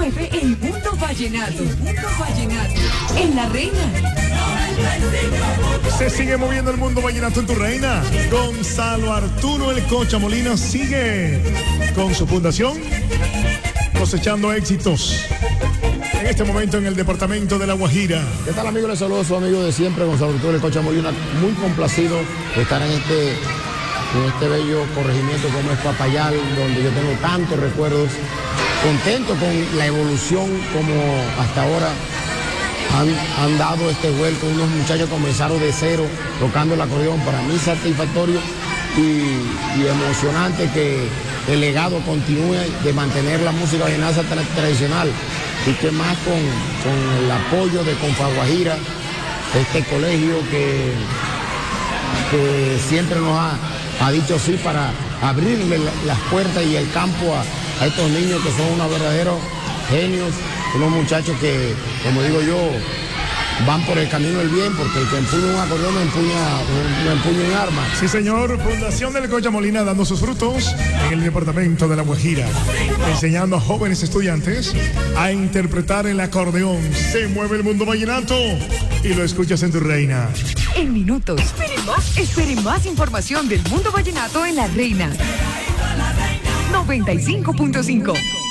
mueve el mundo vallenato. En La Reina. Se sigue moviendo el mundo vallenato en tu reina. Gonzalo Arturo El Cocha Molina sigue con su fundación cosechando éxitos en este momento en el departamento de La Guajira. ¿Qué tal, amigos? Les saludo a su amigo de siempre, Gonzalo Arturo El Cocha Molina. Muy complacido de estar en este bello corregimiento como es Papayal, donde yo tengo tantos recuerdos. Contento con la evolución como hasta ahora han dado este vuelco. Unos muchachos comenzaron de cero tocando el acordeón. Para mí satisfactorio y emocionante que el legado continúe de mantener la música vallenata tradicional, y que más con el apoyo de Confaguajira, este colegio que siempre nos ha dicho sí para abrirle las puertas y el campo a estos niños que son unos verdaderos genios, unos muchachos que, como digo yo, van por el camino del bien, porque el que empuña un acordeón no empuña un arma. Sí, señor. Fundación del Cocha Molina dando sus frutos en el departamento de La Guajira, enseñando a jóvenes estudiantes a interpretar el acordeón. Se mueve el mundo vallenato y lo escuchas en tu reina. En minutos. Espere más información del mundo vallenato en La Reina. 95.5.